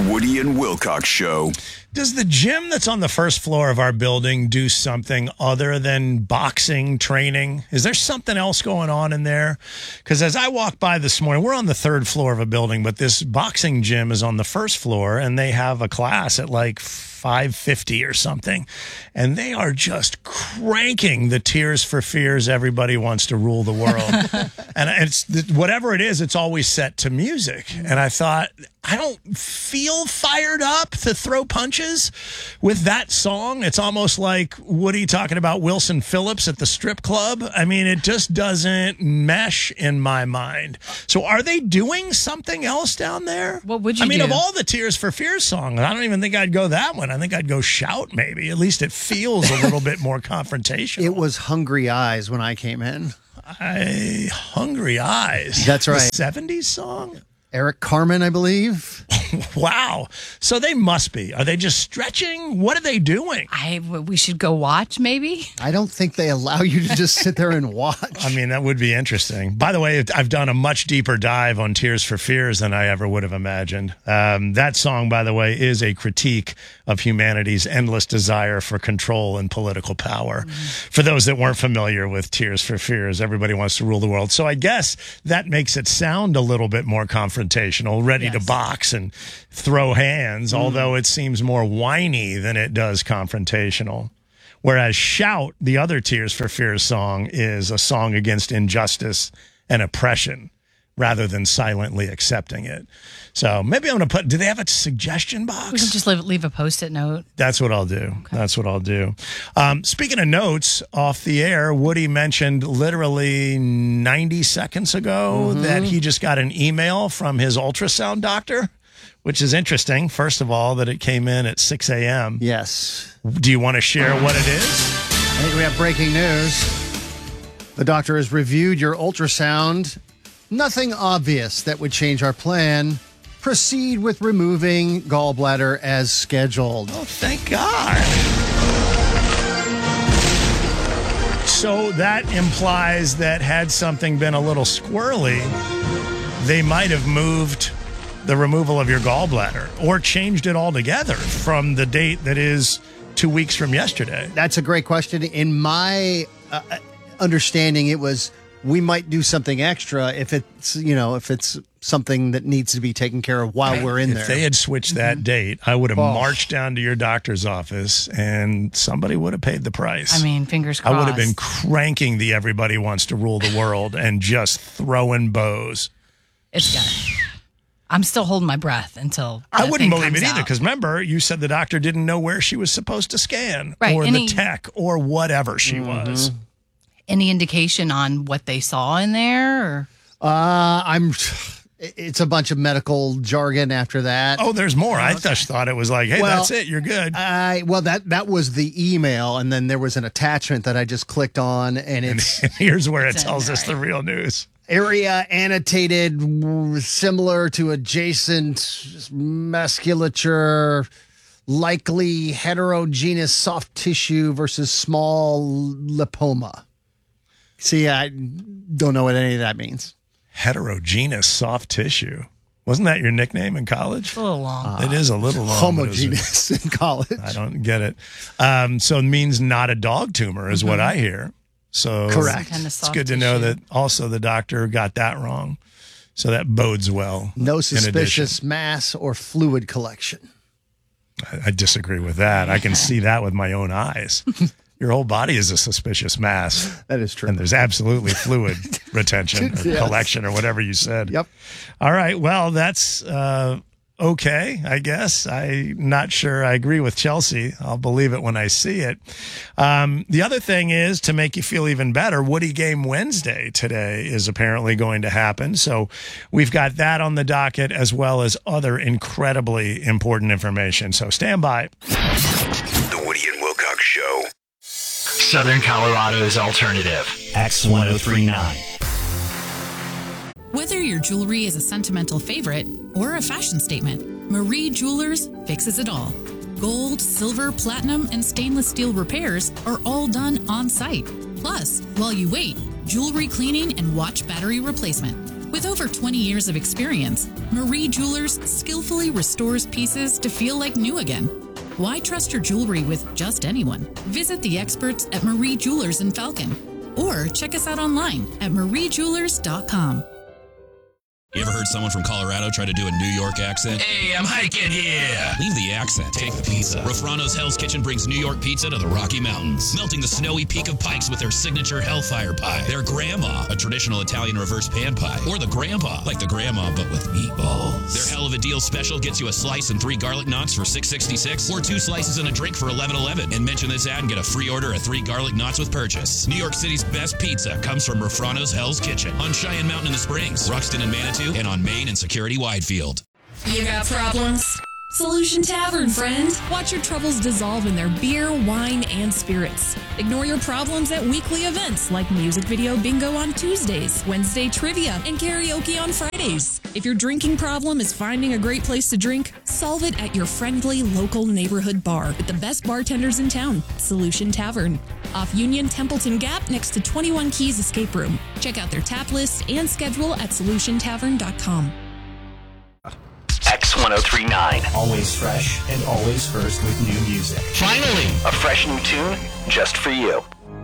Woody and Wilcox Show. Does the gym that's on the first floor of our building do something other than boxing training? Is there something else going on in there? Because as I walked by this morning, we're on the third floor of a building, but this boxing gym is on the first floor, and they have a class at like 5:50 or something, and they are just cranking the Tears for Fears Everybody Wants to Rule the World. And it's whatever it is, it's always set to music. And I thought, I don't feel fired up to throw punches with that song. It's almost like Woody talking about Wilson Phillips at the strip club. I mean, it just doesn't mesh in my mind. So are they doing something else down there? What would you do? do? Of all the Tears for Fears songs, I don't even think I'd go that one. I think I'd go Shout, maybe. At least it feels a little bit more confrontational. It was Hungry Eyes when I came in. Hungry Eyes. That's right. The 70s song? Eric Carmen, I believe. Wow. So they must be. Are they just stretching? What are they doing? We should go watch, maybe? I don't think they allow you to just sit there and watch. I mean, that would be interesting. By the way, I've done a much deeper dive on Tears for Fears than I ever would have imagined. That song, by the way, is a critique of humanity's endless desire for control and political power. Mm-hmm. For those that weren't familiar with Tears for Fears, Everybody Wants to Rule the World. So I guess that makes it sound a little bit more confrontational, ready to box and throw hands, although it seems more whiny than it does confrontational. Whereas Shout, the other Tears for Fears song, is a song against injustice and oppression rather than silently accepting it. So maybe I'm going to put, do they have a suggestion box? We can just leave a Post-it note. That's what I'll do. Okay. That's what I'll do. Speaking of notes, off the air, Woody mentioned literally 90 seconds ago that he just got an email from his ultrasound doctor, which is interesting. First of all, that it came in at 6 a.m. Yes. Do you want to share what it is? I think we have breaking news. The doctor has reviewed your ultrasound. Nothing obvious that would change our plan. Proceed with removing gallbladder as scheduled. Oh, thank God. So that implies that had something been a little squirrely, they might have moved the removal of your gallbladder or changed it altogether from the date that is 2 weeks from yesterday. That's a great question. In my understanding, it was we might do something extra if it's something that needs to be taken care of while we're in there. If they had switched that date, I would have marched down to your doctor's office and somebody would have paid the price. I mean, fingers crossed. I would have been cranking the Everybody Wants to Rule the World and just throwing bows. It's done. I'm still holding my breath until I wouldn't believe it out. either, because remember, you said the doctor didn't know where she was supposed to scan, right, or the tech, or whatever she was. Any indication on what they saw in there? Or? It's a bunch of medical jargon after that. Oh, there's more. I just thought it was like, hey, that's it. You're good. That was the email, and then there was an attachment that I just clicked on, and it's and here's where it tells us the real news. Area annotated similar to adjacent musculature, likely heterogeneous soft tissue versus small lipoma. See, I don't know what any of that means. Heterogeneous soft tissue. Wasn't that your nickname in college? A little long. It is a little long. Homogeneous in college. I don't get it. So it means not a dog tumor is what I hear. So correct. It's good to know that also the doctor got that wrong. So that bodes well. No suspicious mass or fluid collection. I disagree with that. I can see that with my own eyes. Your whole body is a suspicious mass. That is true. And there's absolutely fluid retention or collection or whatever you said. Yep. All right. Well, that's okay, I guess. I'm not sure I agree with Chelsea. I'll believe it when I see it. The other thing is, to make you feel even better, Woody Game Wednesday today is apparently going to happen. So we've got that on the docket, as well as other incredibly important information. So stand by. The Woody and Wilcox Show. Southern Colorado's alternative. X1039. Whether your jewelry is a sentimental favorite or a fashion statement, Marie Jewelers fixes it all. Gold, silver, platinum, and stainless steel repairs are all done on site. Plus, while you wait, jewelry cleaning and watch battery replacement. With over 20 years of experience, Marie Jewelers skillfully restores pieces to feel like new again. Why trust your jewelry with just anyone? Visit the experts at Marie Jewelers in Falcon or check us out online at mariejewelers.com. You ever heard someone from Colorado try to do a New York accent? Hey, I'm hiking here. Leave the accent. Take the pizza. Rafrano's Hell's Kitchen brings New York pizza to the Rocky Mountains, melting the snowy peak of Pikes with their signature Hellfire Pie, their Grandma, a traditional Italian reverse pan pie, or the Grandpa, like the Grandma but with meatballs. Their Hell of a Deal special gets you a slice and 3 garlic knots for $6.66, or 2 slices and a drink for $11.11. And mention this ad and get a free order of 3 garlic knots with purchase. New York City's best pizza comes from Rafrano's Hell's Kitchen on Cheyenne Mountain in the Springs, Ruxton and Manitou, and on Main and Security Widefield. You got problems? Solution Tavern, friend. Watch your troubles dissolve in their beer, wine, and spirits. Ignore your problems at weekly events like music video bingo on Tuesdays, Wednesday trivia, and karaoke on Fridays. If your drinking problem is finding a great place to drink, solve it at your friendly local neighborhood bar with the best bartenders in town, Solution Tavern. Off Union Templeton Gap next to 21 Keys Escape Room. Check out their tap list and schedule at solutiontavern.com. X1039. Always fresh and always first with new music. Finally, a fresh new tune just for you.